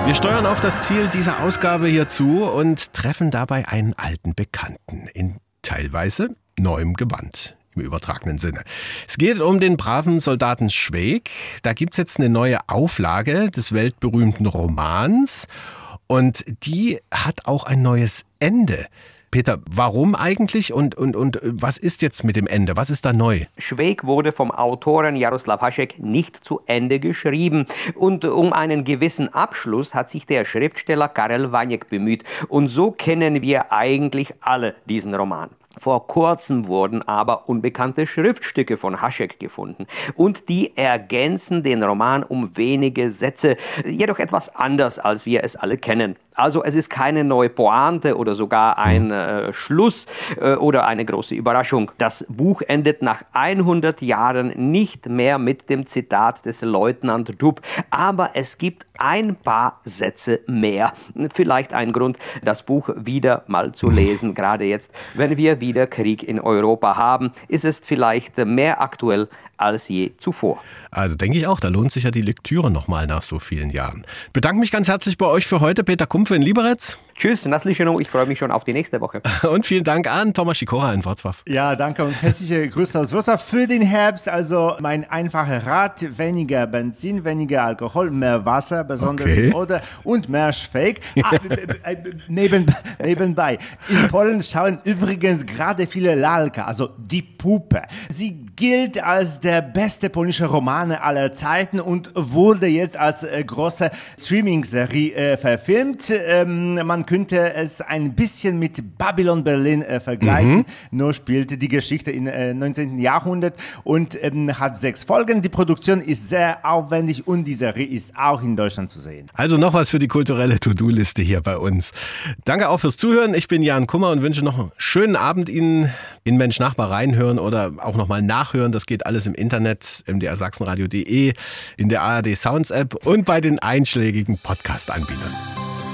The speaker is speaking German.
Wir steuern auf das Ziel dieser Ausgabe hier zu und treffen dabei einen alten Bekannten in teilweise neuem Gewand. Im übertragenen Sinne. Es geht um den braven Soldaten Schweig. Da gibt es jetzt eine neue Auflage des weltberühmten Romans und die hat auch ein neues Ende. Peter, warum eigentlich und was ist jetzt mit dem Ende? Was ist da neu? Schweig wurde vom Autoren Jaroslav Hašek nicht zu Ende geschrieben. Und um einen gewissen Abschluss hat sich der Schriftsteller Karel Vaněk bemüht. Und so kennen wir eigentlich alle diesen Roman. Vor kurzem wurden aber unbekannte Schriftstücke von Hašek gefunden und die ergänzen den Roman um wenige Sätze, jedoch etwas anders, als wir es alle kennen. Also es ist keine neue Pointe oder sogar ein Schluss oder eine große Überraschung. Das Buch endet nach 100 Jahren nicht mehr mit dem Zitat des Leutnant Dub, aber es gibt ein paar Sätze mehr. Vielleicht ein Grund, das Buch wieder mal zu lesen, gerade jetzt, wenn wir wieder Krieg in Europa haben, ist es vielleicht mehr aktuell als je zuvor. Also denke ich auch, da lohnt sich ja die Lektüre nochmal nach so vielen Jahren. Ich bedanke mich ganz herzlich bei euch für heute, Peter Kumpfe in Liberec. Tschüss, Naslischeno, ich freue mich schon auf die nächste Woche. Und vielen Dank an Thomas Sikora in Wrocław. Ja, danke und herzliche Grüße aus Wrocław für den Herbst. Also mein einfacher Rat, weniger Benzin, weniger Alkohol, mehr Wasser, besonders im Oder und mehr Schweig. Nebenbei. In Polen schauen übrigens gerade viele Lalka, also die Puppe. Sie gilt als der beste polnische Romane aller Zeiten und wurde jetzt als große Streaming-Serie verfilmt. Man könnte es ein bisschen mit Babylon Berlin vergleichen. Nur spielt die Geschichte im 19. Jahrhundert und hat 6 Folgen. Die Produktion ist sehr aufwendig und die Serie ist auch in Deutschland zu sehen. Also noch was für die kulturelle To-Do-Liste hier bei uns. Danke auch fürs Zuhören. Ich bin Jan Kummer und wünsche noch einen schönen Abend Ihnen. In Mensch Nachbar reinhören oder auch nochmal nachhören. Das geht alles im Internet, mdrsachsenradio.de, in der ARD Sounds App und bei den einschlägigen Podcast-Anbietern.